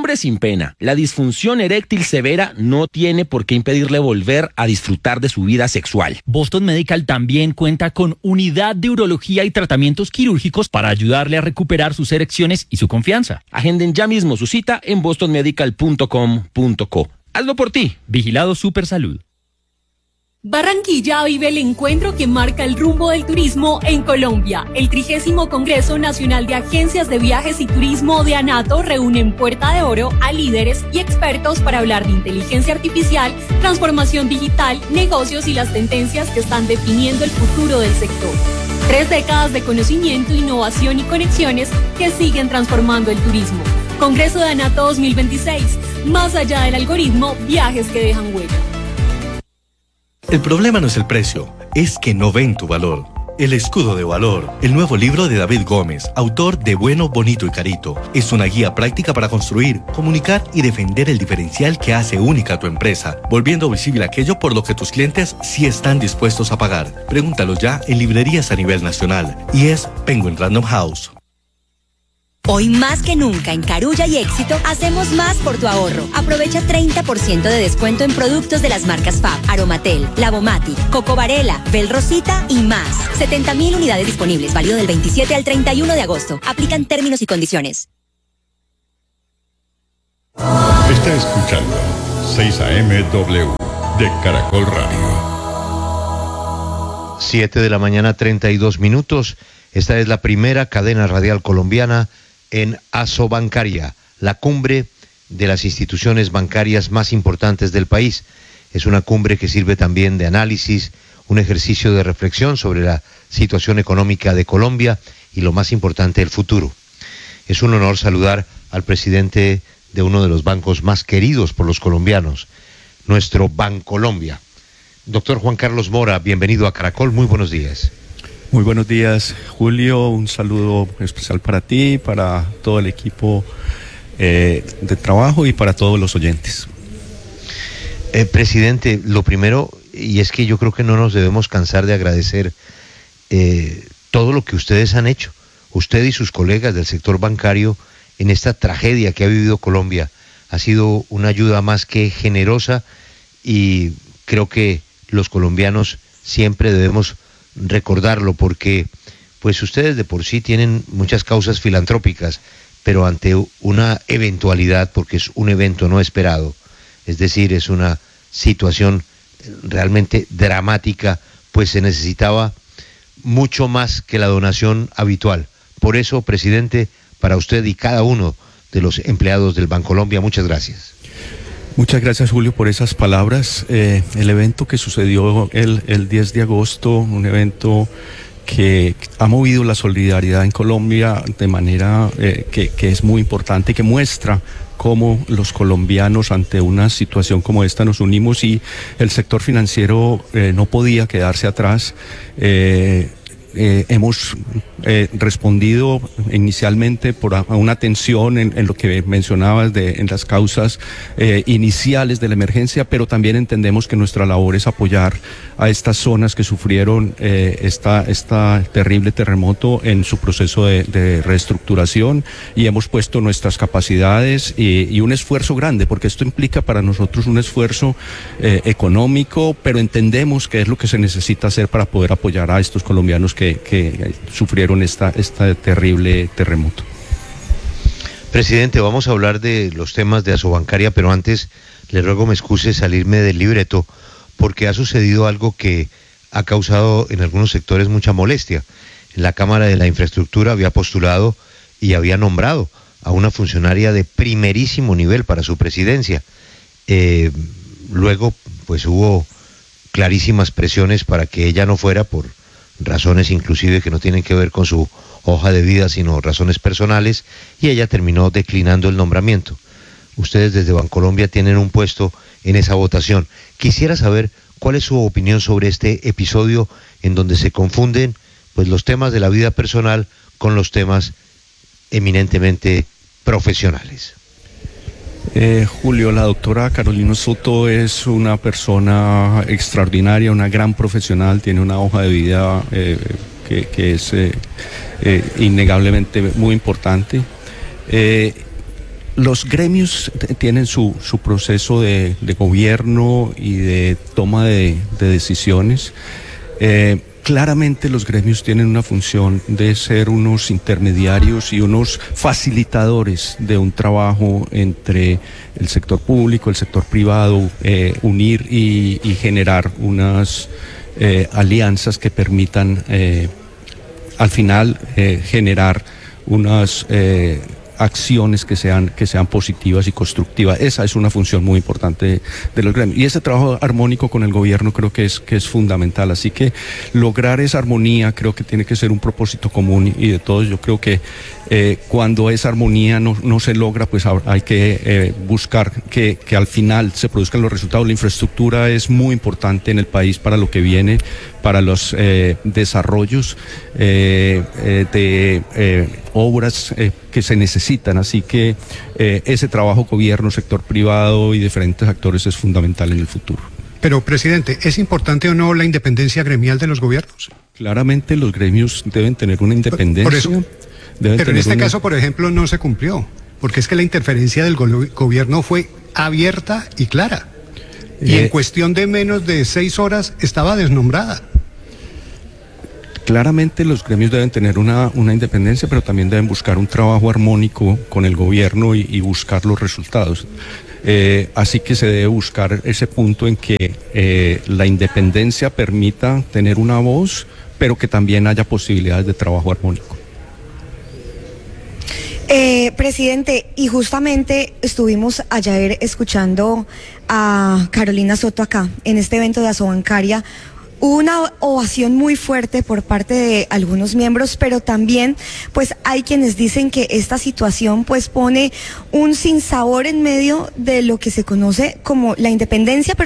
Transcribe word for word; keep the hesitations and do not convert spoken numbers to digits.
hombre sin pena. La disfunción eréctil severa no tiene por qué impedirle volver a disfrutar de su vida sexual. Boston Medical también cuenta con unidad de urología y tratamientos quirúrgicos para ayudarle a recuperar sus erecciones y su confianza. Agenden ya mismo su cita en boston medical punto com punto co. Hazlo por ti. Vigilado Supersalud. Barranquilla vive el encuentro que marca el rumbo del turismo en Colombia. El trigésimo Congreso Nacional de Agencias de Viajes y Turismo de ANATO reúne en Puerta de Oro a líderes y expertos para hablar de inteligencia artificial, transformación digital, negocios y las tendencias que están definiendo el futuro del sector. Tres décadas de conocimiento, innovación y conexiones que siguen transformando el turismo. Congreso de ANATO dos mil veintiséis. Más allá del algoritmo, viajes que dejan huella. El problema no es el precio, es que no ven tu valor. El escudo de valor, el nuevo libro de David Gómez, autor de Bueno, Bonito y Carito, es una guía práctica para construir, comunicar y defender el diferencial que hace única a tu empresa, volviendo visible aquello por lo que tus clientes sí están dispuestos a pagar. Pregúntalo ya en librerías a nivel nacional y es Penguin Random House. Hoy más que nunca en Carulla y Éxito hacemos más por tu ahorro. Aprovecha treinta por ciento de descuento en productos de las marcas Fab, Aromatel, Lavomatic, Coco Varela, Bel Rosita y más. setenta mil unidades disponibles, válido del veintisiete al treinta y uno de agosto. Aplican términos y condiciones. Está escuchando seis A M W de Caracol Radio. siete de la mañana, treinta y dos minutos. Esta es la primera cadena radial colombiana en Asobancaria, la cumbre de las instituciones bancarias más importantes del país. Es una cumbre que sirve también de análisis, un ejercicio de reflexión sobre la situación económica de Colombia y, lo más importante, el futuro. Es un honor saludar al presidente de uno de los bancos más queridos por los colombianos, nuestro Bancolombia. Doctor Juan Carlos Mora, bienvenido a Caracol, muy buenos días. Muy buenos días, Julio. Un saludo especial para ti, para todo el equipo eh, de trabajo y para todos los oyentes. Eh, presidente, lo primero, y es que yo creo que no nos debemos cansar de agradecer eh, todo lo que ustedes han hecho, usted y sus colegas del sector bancario, en esta tragedia que ha vivido Colombia. Ha sido una ayuda más que generosa y creo que los colombianos siempre debemos recordarlo, porque pues ustedes de por sí tienen muchas causas filantrópicas, pero ante una eventualidad, porque es un evento no esperado, es decir, es una situación realmente dramática, pues se necesitaba mucho más que la donación habitual. Por eso, presidente, para usted y cada uno de los empleados del Bancolombia, muchas gracias. Muchas gracias, Julio, por esas palabras. Eh, el evento que sucedió el, el diez de agosto, un evento que ha movido la solidaridad en Colombia de manera eh, que, que es muy importante, que muestra cómo los colombianos ante una situación como esta nos unimos, y el sector financiero eh, no podía quedarse atrás. Eh, Eh, hemos eh, respondido inicialmente por a, a una atención en, en lo que mencionabas de en las causas eh, iniciales de la emergencia, pero también entendemos que nuestra labor es apoyar a estas zonas que sufrieron eh, esta, esta terrible terremoto en su proceso de, de reestructuración, y hemos puesto nuestras capacidades y, y un esfuerzo grande, porque esto implica para nosotros un esfuerzo eh, económico, pero entendemos que es lo que se necesita hacer para poder apoyar a estos colombianos que Que, que sufrieron esta, esta terrible terremoto. Presidente, vamos a hablar de los temas de Asobancaria, pero antes le ruego me excuse salirme del libreto, porque ha sucedido algo que ha causado en algunos sectores mucha molestia. La Cámara de la Infraestructura había postulado y había nombrado a una funcionaria de primerísimo nivel para su presidencia. Eh, luego, pues hubo clarísimas presiones para que ella no fuera, por razones inclusive que no tienen que ver con su hoja de vida, sino razones personales, y ella terminó declinando el nombramiento. Ustedes desde Bancolombia tienen un puesto en esa votación. Quisiera saber cuál es su opinión sobre este episodio en donde se confunden pues los temas de la vida personal con los temas eminentemente profesionales. Eh, Julio, la doctora Carolina Soto es una persona extraordinaria, una gran profesional, tiene una hoja de vida eh, que, que es eh, eh, innegablemente muy importante. Eh, los gremios t- tienen su, su proceso de, de gobierno y de toma de, de decisiones. Eh, Claramente los gremios tienen una función de ser unos intermediarios y unos facilitadores de un trabajo entre el sector público, el sector privado, eh, unir y, y generar unas eh, alianzas que permitan eh, al final eh, generar unas eh, acciones que sean, que sean positivas y constructivas. Esa es una función muy importante de, de los gremios. Y ese trabajo armónico con el gobierno creo que es, que es fundamental. Así que lograr esa armonía creo que tiene que ser un propósito común y de todos. Yo creo que eh, cuando esa armonía no, no se logra, pues hay que eh, buscar que, que al final se produzcan los resultados. La infraestructura es muy importante en el país para lo que viene, para los eh, desarrollos eh, eh, de eh, obras eh, que se necesitan, así que eh, ese trabajo gobierno, sector privado y diferentes actores es fundamental en el futuro. Pero, presidente, ¿es importante o no la independencia gremial de los gobiernos? Claramente los gremios deben tener una independencia. Por eso, deben pero en tener este una... caso, por ejemplo, no se cumplió, porque es que la interferencia del go- gobierno fue abierta y clara. Y Eh, en cuestión de menos de seis horas estaba desnombrada. Claramente los gremios deben tener una, una independencia, pero también deben buscar un trabajo armónico con el gobierno y, y buscar los resultados. Eh, así que se debe buscar ese punto en que eh, la independencia permita tener una voz, pero que también haya posibilidades de trabajo armónico. Eh, presidente, y justamente estuvimos ayer escuchando a Carolina Soto acá, en este evento de Asobancaria. Hubo una ovación muy fuerte por parte de algunos miembros, pero también pues hay quienes dicen que esta situación pues pone un sinsabor en medio de lo que se conoce como la independencia, pero